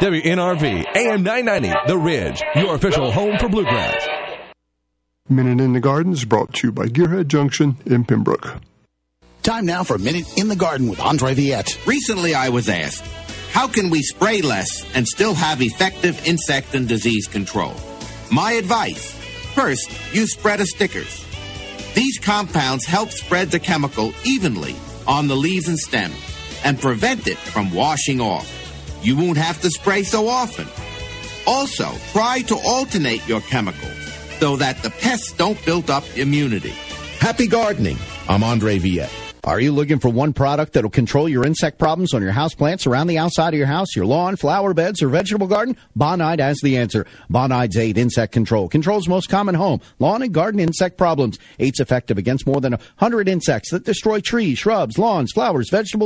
WNRV, AM 990, The Ridge, your official home for bluegrass. Minute in the Garden is brought to you by Gearhead Junction in Pembroke. Time now for a Minute in the Garden with Andre Viette. Recently I was asked, how can we spray less and still have effective insect and disease control? My advice, first, use spreader stickers. These compounds help spread the chemical evenly on the leaves and stems and prevent it from washing off. You won't have to spray so often. Also, try to alternate your chemicals so that the pests don't build up immunity. Happy gardening. I'm Andre Viette. Are you looking for one product that will control your insect problems on your houseplants around the outside of your house, your lawn, flower beds, or vegetable garden? Bonide has the answer. Bonide's 8 Insect Control controls most common home, lawn, and garden insect problems. 8's effective against more than 100 insects that destroy trees, shrubs, lawns, flowers, vegetables,